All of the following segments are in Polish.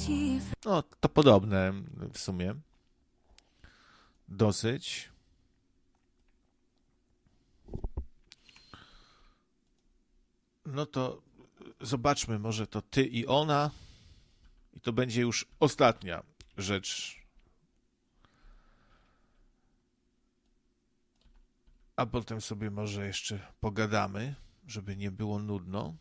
No, to podobne w sumie. Dosyć. No to zobaczmy, może to ty i ona. I to będzie już ostatnia rzecz. A potem sobie może jeszcze pogadamy, żeby nie było nudno.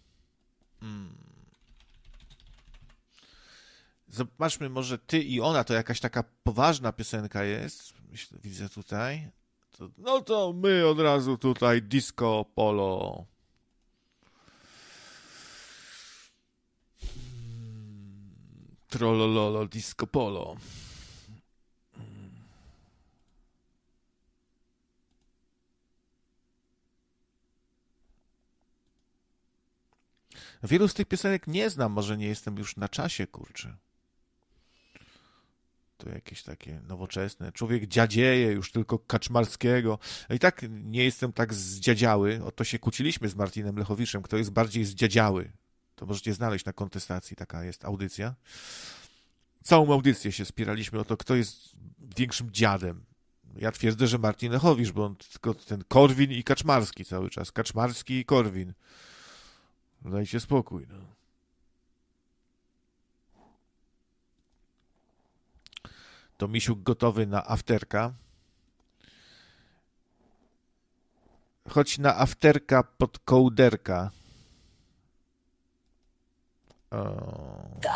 Zobaczmy, może ty i ona, to jakaś taka poważna piosenka jest. Myślę, widzę tutaj. No to my od razu tutaj disco polo. Trollololo disco polo. Wielu z tych piosenek nie znam, może nie jestem już na czasie, kurczę. To jakieś takie nowoczesne. Człowiek dziadzieje już tylko Kaczmarskiego. I tak nie jestem tak zdziadziały. O to się kłóciliśmy z Martinem Lechowiczem, kto jest bardziej zdziadziały. To możecie znaleźć na kontestacji, taka jest audycja. Całą audycję się spieraliśmy o to, kto jest większym dziadem. Ja twierdzę, że Martin Lechowicz, bo on tylko ten Korwin i Kaczmarski cały czas. Kaczmarski i Korwin. Dajcie spokój, no. To Misiuk gotowy na afterka. Chodź na afterka pod kołderka. O.